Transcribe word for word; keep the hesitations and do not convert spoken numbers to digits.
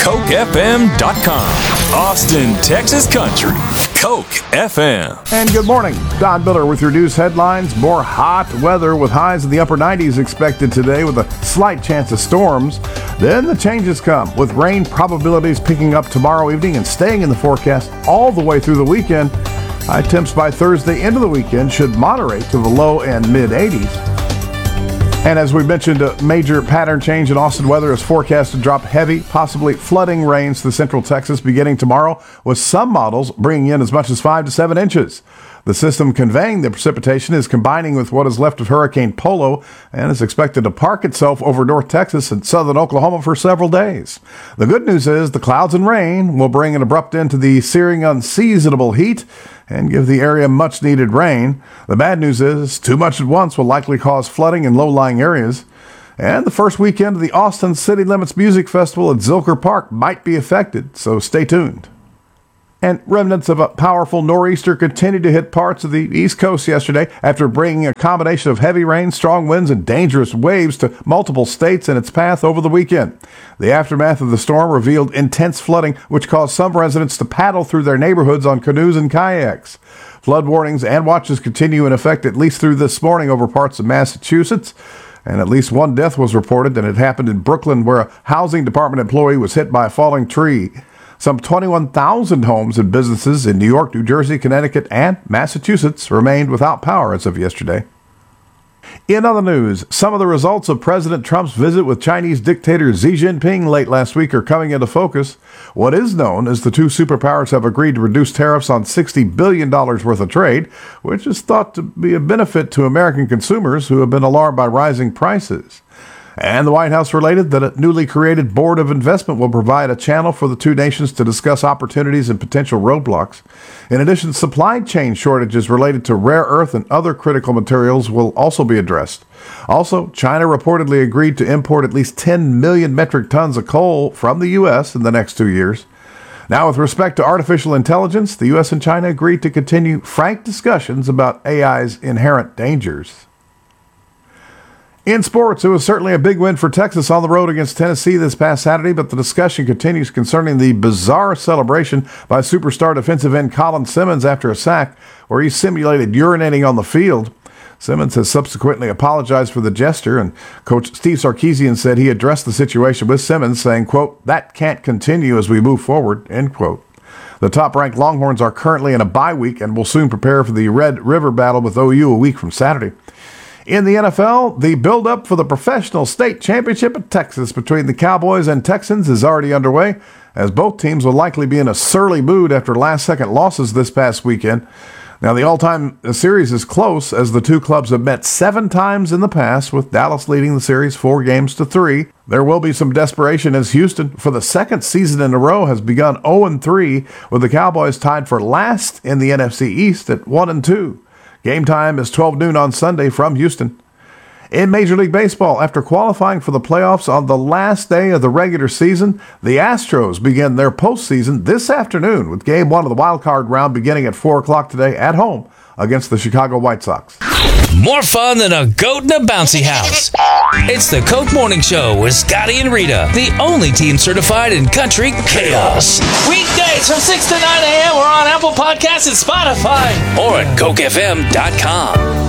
Coke F M dot com. Austin, Texas Country. Coke F M. And good morning. Don Miller with your news headlines. More hot weather with highs in the upper nineties expected today with a slight chance of storms. Then the changes come with rain probabilities picking up tomorrow evening and staying in the forecast all the way through the weekend. High temps by Thursday into the weekend should moderate to the low and mid eighties. And as we mentioned, a major pattern change in Austin weather is forecast to drop heavy, possibly flooding rains to central Texas beginning tomorrow, with some models bringing in as much as five to seven inches. The system conveying the precipitation is combining with what is left of Hurricane Polo and is expected to park itself over North Texas and southern Oklahoma for several days. The good news is the clouds and rain will bring an abrupt end to the searing, unseasonable heat and give the area much needed rain. The bad news is too much at once will likely cause flooding in low-lying areas. And the first weekend of the Austin City Limits Music Festival at Zilker Park might be affected, so stay tuned. And remnants of a powerful nor'easter continued to hit parts of the East Coast yesterday after bringing a combination of heavy rain, strong winds, and dangerous waves to multiple states in its path over the weekend. The aftermath of the storm revealed intense flooding, which caused some residents to paddle through their neighborhoods on canoes and kayaks. Flood warnings and watches continue in effect at least through this morning over parts of Massachusetts. And at least one death was reported, and it happened in Brooklyn, where a housing department employee was hit by a falling tree. Some twenty-one thousand homes and businesses in New York, New Jersey, Connecticut, and Massachusetts remained without power as of yesterday. In other news, some of the results of President Trump's visit with Chinese dictator Xi Jinping late last week are coming into focus. What is known is the two superpowers have agreed to reduce tariffs on sixty billion dollars worth of trade, which is thought to be a benefit to American consumers who have been alarmed by rising prices. And the White House related that a newly created Board of Investment will provide a channel for the two nations to discuss opportunities and potential roadblocks. In addition, supply chain shortages related to rare earth and other critical materials will also be addressed. Also, China reportedly agreed to import at least ten million metric tons of coal from the U S in the next two years. Now, with respect to artificial intelligence, the U S and China agreed to continue frank discussions about A I's inherent dangers. In sports, it was certainly a big win for Texas on the road against Tennessee this past Saturday, but the discussion continues concerning the bizarre celebration by superstar defensive end Colin Simmons after a sack, where he simulated urinating on the field. Simmons has subsequently apologized for the gesture, and Coach Steve Sarkisian said he addressed the situation with Simmons, saying, quote, "That can't continue as we move forward," end quote. The top-ranked Longhorns are currently in a bye week and will soon prepare for the Red River battle with O U a week from Saturday. In the N F L, the build-up for the professional state championship at Texas between the Cowboys and Texans is already underway, as both teams will likely be in a surly mood after last-second losses this past weekend. Now, the all-time series is close, as the two clubs have met seven times in the past, with Dallas leading the series four games to three. There will be some desperation as Houston, for the second season in a row, has begun oh and three, with the Cowboys tied for last in the N F C East at one and two. Game time is twelve noon on Sunday from Houston. In Major League Baseball, after qualifying for the playoffs on the last day of the regular season, the Astros begin their postseason this afternoon with Game one of the wild card round beginning at four o'clock today at home against the Chicago White Sox. More fun than a goat in a bouncy house. It's the Coke Morning Show with Scotty and Rita, the only team certified in country chaos. Weekdays from six to nine a.m. We're on Apple Podcasts and Spotify. Or at Coke F M dot com.